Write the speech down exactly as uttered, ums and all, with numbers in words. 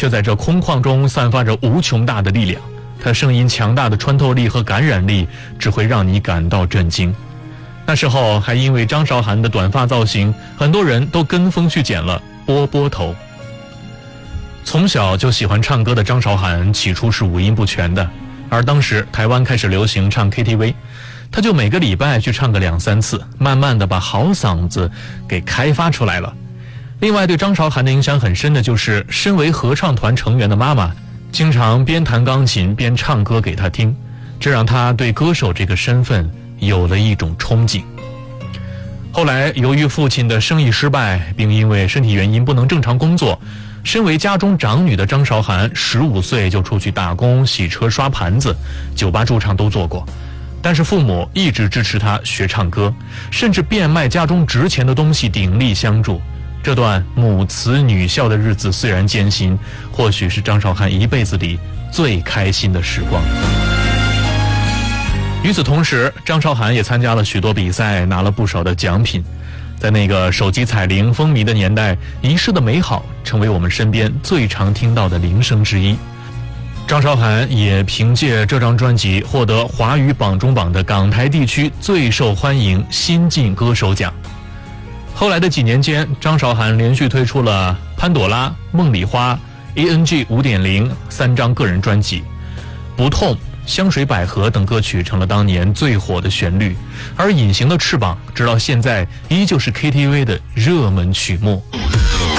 却在这空旷中散发着无穷大的力量。他声音强大的穿透力和感染力只会让你感到震惊。那时候还因为张韶涵的短发造型，很多人都跟风去剪了波波头。从小就喜欢唱歌的张韶涵起初是五音不全的，而当时台湾开始流行唱 K T V， 他就每个礼拜去唱个两三次，慢慢的把好嗓子给开发出来了。另外对张韶涵的影响很深的就是身为合唱团成员的妈妈经常边弹钢琴边唱歌给他听，这让他对歌手这个身份有了一种憧憬。后来由于父亲的生意失败，并因为身体原因不能正常工作，身为家中长女的张韶涵十五岁就出去打工，洗车刷盘子，酒吧驻唱都做过。但是父母一直支持她学唱歌，甚至变卖家中值钱的东西鼎力相助。这段母慈女孝的日子虽然艰辛，或许是张韶涵一辈子里最开心的时光。与此同时，张韶涵也参加了许多比赛，拿了不少的奖品。在那个手机彩铃风靡的年代，遗失的美好成为我们身边最常听到的铃声之一。张韶涵也凭借这张专辑获得华语榜中榜的港台地区最受欢迎新晋歌手奖。后来的几年间，张韶涵连续推出了《潘朵拉》、《梦里花》、A N G 五点零 三张个人专辑，《不痛》、香水百合等歌曲成了当年最火的旋律，而隐形的翅膀直到现在依旧是 K T V 的热门曲目。